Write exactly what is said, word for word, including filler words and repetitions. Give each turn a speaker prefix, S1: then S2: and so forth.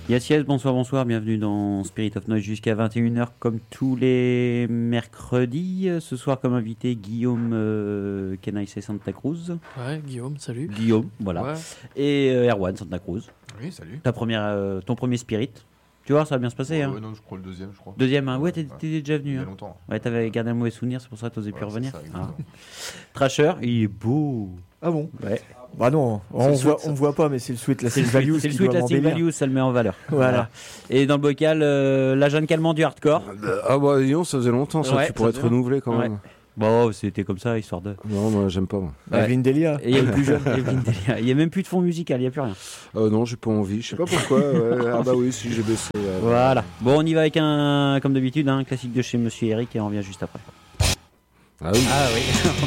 S1: Yes, yes, bonsoir, bonsoir, bienvenue dans Spirit of Noise jusqu'à vingt et une heures comme tous les mercredis. Ce soir comme invité Guillaume euh, Kenaïsé Santa Cruz.
S2: Ouais, Guillaume, salut.
S1: Guillaume, voilà.
S2: Ouais.
S1: Et euh, Erwan Santa Cruz.
S3: Oui, salut.
S1: Ta première, euh, ton premier Spirit. Tu vois, ça va bien se passer.
S3: Ouais,
S1: hein.
S3: ouais, non, je crois le deuxième, je crois.
S1: Deuxième, hein. Ouais, t'es,
S3: Ouais.
S1: t'es déjà venu.
S3: Il y a
S1: Hein.
S3: longtemps.
S1: Ouais, t'avais gardé un mauvais souvenir, c'est pour ça que t'osais plus
S3: Ouais,
S1: revenir.
S3: c'est ça,
S1: Ah.
S3: exactement.
S1: Trasher, il est beau.
S4: Ah bon?
S1: Ouais.
S4: Bah non,
S1: C'est
S4: on
S1: le
S4: voit,
S1: sweat,
S4: on voit pas, mais c'est le sweat, la
S1: C'est le
S4: Sing Values
S1: sweet, c'est le
S4: qui
S1: sweet,
S4: doit
S1: la Sing
S4: m'embellir.
S1: Value, ça le met en valeur.
S4: Voilà.
S1: Et dans le bocal, euh, la jeune calmant du hardcore.
S5: Ah bah disons, ça faisait longtemps, ça,
S1: Ouais,
S5: tu pourrais
S1: ça
S5: être
S1: faisait
S5: renouvelé quand
S1: Ouais.
S5: même.
S1: Bon, c'était comme ça, histoire de.
S5: Non, moi j'aime pas. Moi.
S1: Ouais.
S4: Evelyn Delia.
S1: Et il y a le plus jeune, Evelyn Delia. Il n'y a même plus de fond musical, il n'y a plus rien.
S5: Euh, non, j'ai pas envie, je sais pas pourquoi. Ouais. Ah bah oui, si j'ai baissé. Ouais.
S1: Voilà. Bon, on y va avec un, comme d'habitude, un classique de chez Monsieur Eric et on revient juste après.
S5: Ah oui.
S1: Ah oui.